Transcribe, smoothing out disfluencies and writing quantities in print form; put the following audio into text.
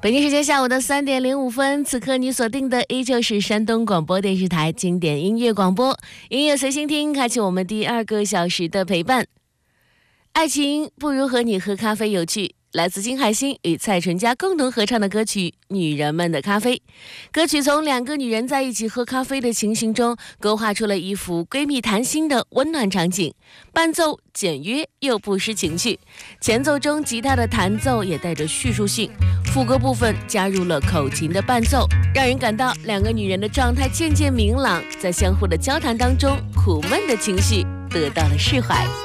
北京时间下午的3点05分，此刻你锁定的依旧是山东广播电视台经典音乐广播，音乐随心听，开启我们第2个小时的陪伴。爱情不如和你喝咖啡有趣，来自金海心与蔡淳佳共同合唱的歌曲《女人们的咖啡》。歌曲从2个女人在一起喝咖啡的情形中，勾画出了一幅闺蜜谈心的温暖场景，伴奏简约又不失情趣。前奏中吉他的弹奏也带着叙述性，副歌部分加入了口琴的伴奏，让人感到2个女人的状态渐渐明朗，在相互的交谈当中，苦闷的情绪得到了释怀。